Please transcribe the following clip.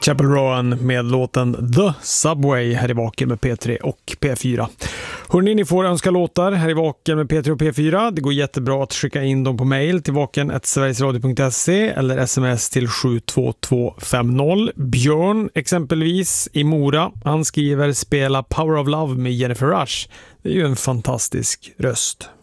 Chapel Rowan med låten The Subway här i Vaken med P3 och P4. Hörrni, ni får önska låtar här i Vaken med P3 och P4. Det går jättebra att skicka in dem på mail till vaken@sverigesradio.se eller sms till 72250. Björn exempelvis i Mora, han skriver spela Power of Love med Jennifer Rush. Det är ju en fantastisk röst.